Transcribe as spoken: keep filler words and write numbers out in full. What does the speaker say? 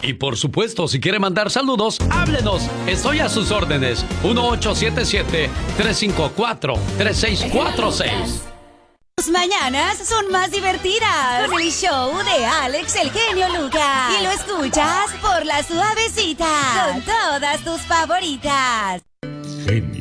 Y por supuesto, si quiere mandar saludos, háblenos. Estoy a sus órdenes. uno ocho siete siete, tres cinco cuatro, tres seis cuatro seis. Tus mañanas son más divertidas con el show de Alex el genio Lucas. Y lo escuchas por la suavecita con todas tus favoritas. Genio